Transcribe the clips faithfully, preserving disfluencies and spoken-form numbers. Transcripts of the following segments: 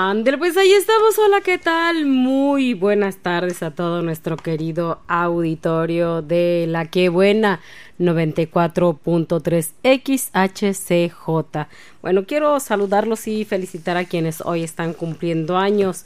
Ándale, pues ahí estamos. Hola, ¿qué tal? Muy buenas tardes a todo nuestro querido auditorio de La Que Buena noventa y cuatro punto tres X H C J. Bueno, quiero saludarlos y felicitar a quienes hoy están cumpliendo años,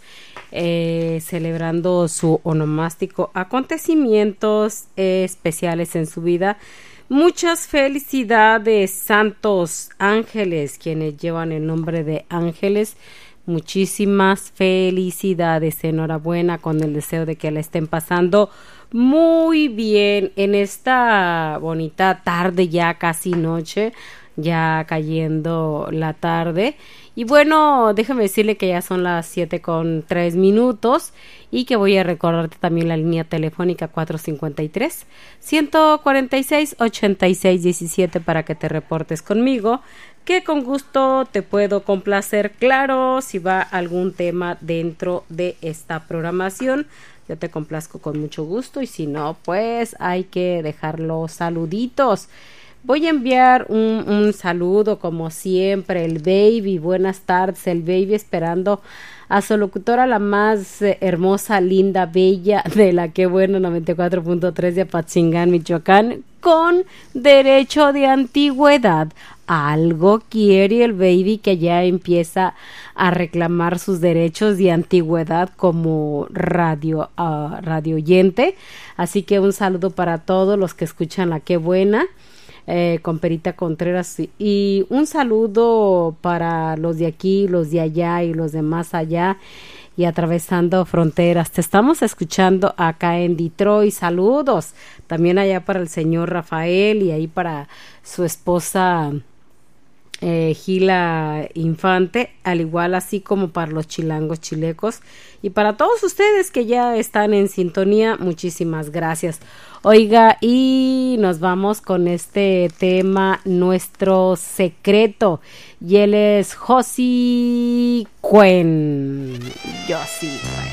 eh, celebrando su onomástico, acontecimientos eh, especiales en su vida. Muchas felicidades, santos ángeles, quienes llevan el nombre de ángeles. Muchísimas felicidades, enhorabuena, con el deseo de que la estén pasando muy bien en esta bonita tarde, ya casi noche, ya cayendo la tarde. Y bueno, déjame decirle que ya son las siete con tres minutos y que voy a recordarte también la línea telefónica cuatro cinco tres, uno cuatro seis, ocho seis uno siete para que te reportes conmigo, que con gusto te puedo complacer. Claro, si va algún tema dentro de esta programación, yo te complazco con mucho gusto, y si no, pues hay que dejar los saluditos. Voy a enviar un, un saludo, como siempre, el baby. Buenas tardes, el baby, esperando a su locutora, la más eh, hermosa, linda, bella de La Que Buena noventa y cuatro punto tres de Apatzingán, Michoacán, con derecho de antigüedad. Algo quiere el baby, que ya empieza a reclamar sus derechos de antigüedad como radio, uh, radio oyente. Así que un saludo para todos los que escuchan La Que Buena. Eh, con Perita Contreras, y un saludo para los de aquí, los de allá y los de más allá y atravesando fronteras. Te estamos escuchando acá en Detroit. Saludos también allá para el señor Rafael, y ahí para su esposa eh, Gila Infante, al igual así como para los chilangos chilecos y para todos ustedes que ya están en sintonía. Muchísimas gracias. Oiga, y nos vamos con este tema, Nuestro Secreto, y él es Josie Cuen. Josie Cuen.